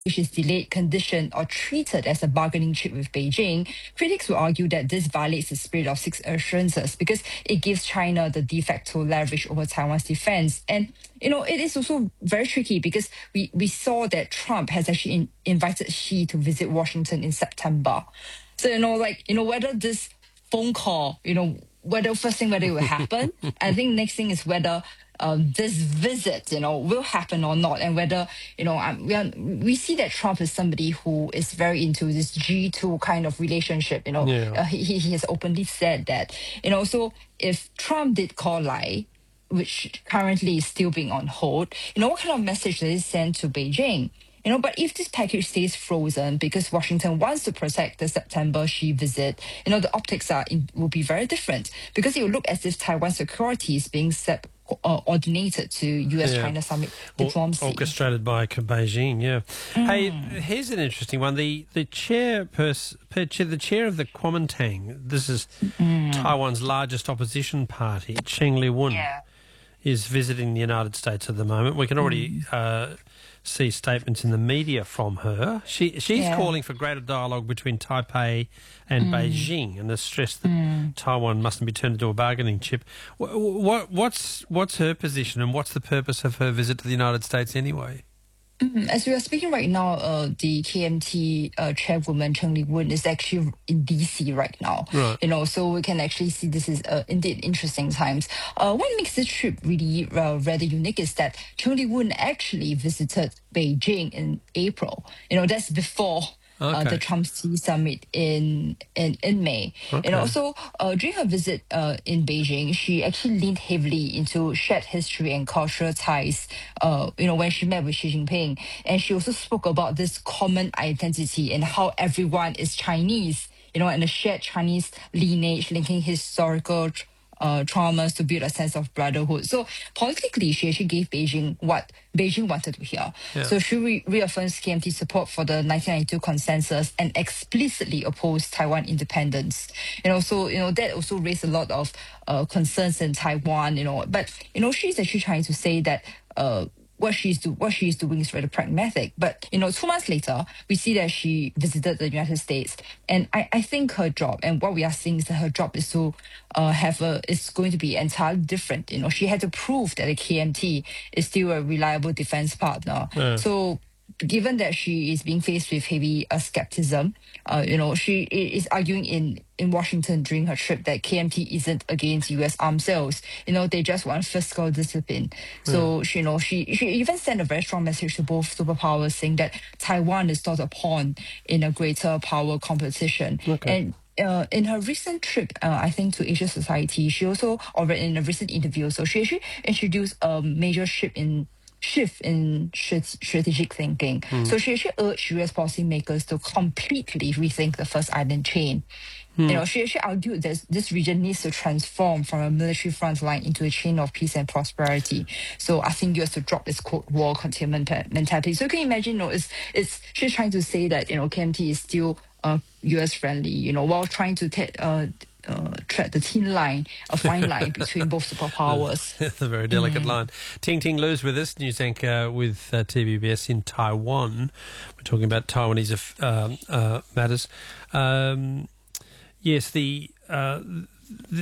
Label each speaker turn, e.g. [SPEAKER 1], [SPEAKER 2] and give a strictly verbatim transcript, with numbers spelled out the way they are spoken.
[SPEAKER 1] which is delayed, conditioned, or treated as a bargaining chip with Beijing, critics will argue that this violates the spirit of six assurances because it gives China the de facto leverage over Taiwan's defense. And, you know, it is also very tricky because we, we saw that Trump has actually in, invited Xi to visit Washington in September. So, you know, like, you know, whether this phone call, you know, whether first thing, whether it will happen, I think next thing is whether um, this visit, you know, will happen or not, and whether, you know, um, we are, we see that Trump is somebody who is very into this G two kind of relationship. You know,
[SPEAKER 2] Yeah.
[SPEAKER 1] uh, he he has openly said that. You know, so if Trump did call Lai, which currently is still being on hold, you know, what kind of message does it send to Beijing? You know, but if this package stays frozen because Washington wants to protect the September Xi visit, you know, the optics are in, will be very different because it will look as if Taiwan security is being sub, uh, ordinated to U S China
[SPEAKER 2] Yeah.
[SPEAKER 1] summit
[SPEAKER 2] Or-
[SPEAKER 1] diplomacy.
[SPEAKER 2] orchestrated by Beijing, yeah. Hey, here's an interesting one. The the chairperson, the chair of the Kuomintang, this is Taiwan's largest opposition party, Cheng Li-wen,
[SPEAKER 1] Yeah.
[SPEAKER 2] is visiting the United States at the moment. We can already uh, see statements in the media from her. She she's
[SPEAKER 1] Yeah.
[SPEAKER 2] calling for greater dialogue between Taipei and Beijing, and has stressed that Taiwan mustn't be turned into a bargaining chip. What, what what's what's her position, and what's the purpose of her visit to the United States anyway?
[SPEAKER 1] As we are speaking right now, uh, the K M T uh, chairwoman Cheng Li-wen is actually in D C right now.
[SPEAKER 2] Right.
[SPEAKER 1] You know, so we can actually see this is uh, indeed interesting times. Uh, what makes this trip really uh, rather unique is that Cheng Li-wen actually visited Beijing in April. You know, that's before. Uh,
[SPEAKER 2] Okay.
[SPEAKER 1] the Trump-Xi summit in in, in May.
[SPEAKER 2] Okay.
[SPEAKER 1] And also, uh, during her visit uh, in Beijing, she actually leaned heavily into shared history and cultural ties, uh, you know, when she met with Xi Jinping. And she also spoke about this common identity and how everyone is Chinese, you know, and a shared Chinese lineage linking historical uh, traumas to build a sense of brotherhood. So politically, she actually gave Beijing what Beijing wanted to hear.
[SPEAKER 2] Yeah.
[SPEAKER 1] So she re- reaffirms K M T's support for the nineteen ninety-two consensus and explicitly opposed Taiwan independence. You know, so you know that also raised a lot of uh, concerns in Taiwan. You know, but you know she's actually trying to say that. Uh, what she's do what she's doing is very pragmatic. But you know, two months later, we see that she visited the United States, and I, I think her job and what we are seeing is that her job is to uh, have a is going to be entirely different. You know, she had to prove that the K M T is still a reliable defense partner.
[SPEAKER 2] Yeah.
[SPEAKER 1] So. Given that she is being faced with heavy uh, skepticism, uh, you know, she i- is arguing in, in Washington during her trip that K M T isn't against U S arms sales. You know, they just want fiscal discipline. So, she, you know, she, she even sent a very strong message to both superpowers saying that Taiwan is not a pawn in a greater power competition.
[SPEAKER 2] Okay.
[SPEAKER 1] And uh, in her recent trip, uh, I think to Asia Society, she also, or in a recent interview, so she actually introduced a major shift in shift in strat- strategic thinking. So she actually urged U S policymakers to completely rethink the First Island chain. You know, she actually argued that this region needs to transform from a military front line into a chain of peace and prosperity. So asking U S to drop its Cold War containment pa- mentality. So you can imagine, you know, it's, it's she's trying to say that, you know, K M T is still uh, U S friendly, you know, while trying to ta- uh, uh, tread the thin line, a fine line between both superpowers.
[SPEAKER 2] It's a very delicate line. Ting Ting Lu's with us, news anchor with uh, T V B S in Taiwan. We're talking about Taiwanese uh, uh, matters. Um, yes, the, uh, the